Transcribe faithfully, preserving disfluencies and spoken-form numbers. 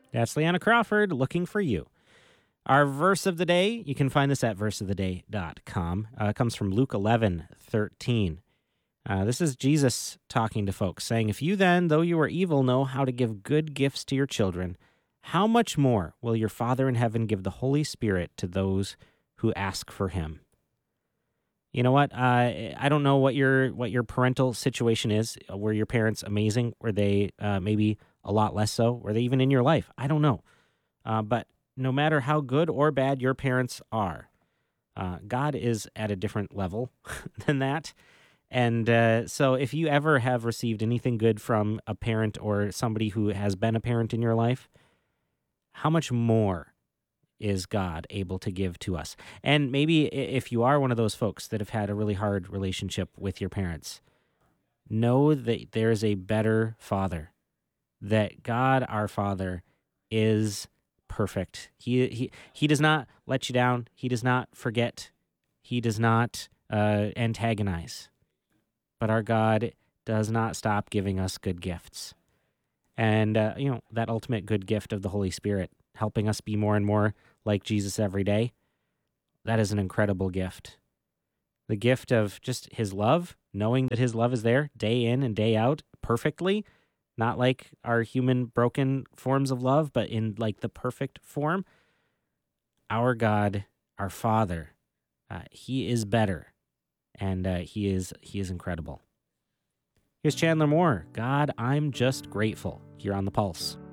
That's Leanna Crawford looking for you. Our verse of the day, you can find this at verse of the day dot com. Uh, it comes from Luke eleven thirteen. Uh, this is Jesus talking to folks, saying, "If you then, though you are evil, know how to give good gifts to your children, how much more will your Father in heaven give the Holy Spirit to those who ask for him?" You know what? Uh, I don't know what your what your parental situation is. Were your parents amazing? Were they uh, maybe a lot less so? Were they even in your life? I don't know. Uh, but no matter how good or bad your parents are, uh, God is at a different level than that. And uh, so if you ever have received anything good from a parent or somebody who has been a parent in your life, how much more is God able to give to us? And maybe i- if you are one of those folks that have had a really hard relationship with your parents, know that there is a better Father, that God our Father is perfect. He he he does not let you down. He does not forget. He does not uh, antagonize. But our God does not stop giving us good gifts. And, uh, you know, that ultimate good gift of the Holy Spirit, helping us be more and more like Jesus every day, that is an incredible gift. The gift of just his love, knowing that his love is there day in and day out perfectly, not like our human broken forms of love, but in like the perfect form. Our God, our Father, uh, he is better, and uh, he is he is incredible. Here's Chandler Moore. God, I'm just grateful here on The Pulse.